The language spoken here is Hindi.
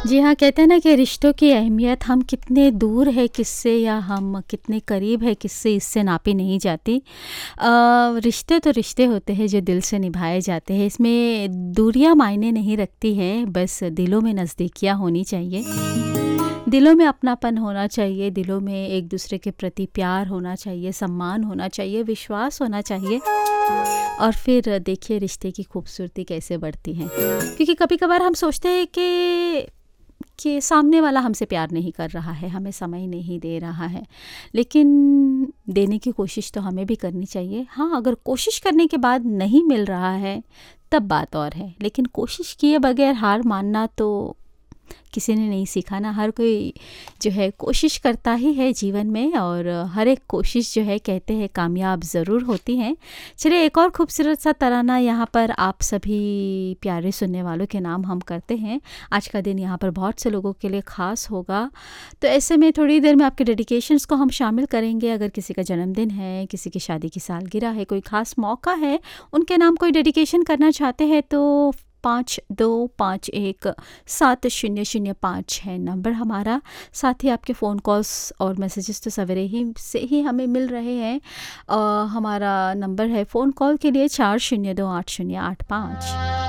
जी हाँ, कहते हैं ना कि रिश्तों की अहमियत हम कितने दूर है किससे या हम कितने करीब है किससे, इससे नापी नहीं जाती। रिश्ते तो रिश्ते होते हैं जो दिल से निभाए जाते हैं, इसमें दूरियां मायने नहीं रखती हैं, बस दिलों में नज़दीकियां होनी चाहिए। दिलों में अपनापन होना चाहिए, दिलों में एक दूसरे के प्रति प्यार होना चाहिए, सम्मान होना चाहिए, विश्वास होना चाहिए। और फिर देखिए रिश्ते की खूबसूरती कैसे बढ़ती है, क्योंकि कभी कभार हम सोचते हैं कि सामने वाला हमसे प्यार नहीं कर रहा है, हमें समय नहीं दे रहा है, लेकिन देने की कोशिश तो हमें भी करनी चाहिए। हाँ, अगर कोशिश करने के बाद नहीं मिल रहा है तब बात और है, लेकिन कोशिश किए बगैर हार मानना तो किसी ने नहीं सीखा ना। हर कोई जो है कोशिश करता ही है जीवन में, और हर एक कोशिश जो है कहते हैं कामयाब ज़रूर होती हैं। चलिए एक और खूबसूरत सा तराना यहाँ पर आप सभी प्यारे सुनने वालों के नाम हम करते हैं। आज का दिन यहाँ पर बहुत से लोगों के लिए ख़ास होगा, तो ऐसे में थोड़ी देर में आपके डेडिकेशंस को हम शामिल करेंगे। अगर किसी का जन्मदिन है, किसी की शादी की सालगिरह है, कोई ख़ास मौका है, उनके नाम कोई डेडिकेशन करना चाहते हैं तो 52517005 है नंबर हमारा। साथ ही आपके फ़ोन कॉल्स और मैसेजेस तो सवेरे ही से ही हमें मिल रहे हैं। हमारा नंबर है फ़ोन कॉल के लिए 40280805।